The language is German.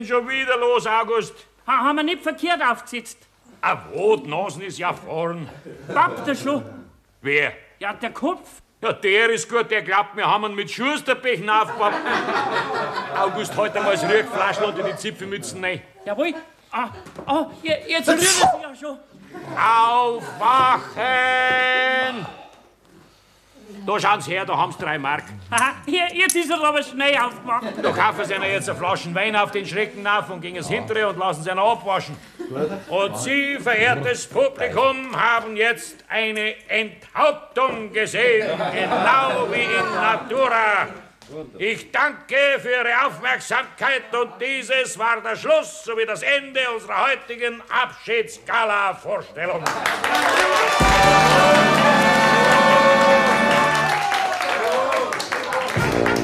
Schon wieder los, August. Haben wir nicht verkehrt aufgesetzt? Ein Rotnasen ist ja vorn. Pappt er schon? Wer? Ja, der Kopf. Ja, der ist gut, der glaubt, wir haben ihn mit Schusterbechen aufgepappt. August, halt einmal das Rührflaschel unter die Zipfelmützen rein. Jawohl. Jetzt rühren sie ja schon. Aufwachen! Da schauen Sie her, da haben Sie 3 Mark. Aha, jetzt ist er aber schnell aufgemacht. Da kaufen Sie ihnen jetzt eine Flasche Wein auf den Schrecken auf und gehen ins Hintere und lassen Sie ihn abwaschen. Und Sie, verehrtes Publikum, haben jetzt eine Enthauptung gesehen, genau wie in Natura. Ich danke für Ihre Aufmerksamkeit und dieses war der Schluss sowie das Ende unserer heutigen Abschiedsgala-Vorstellung.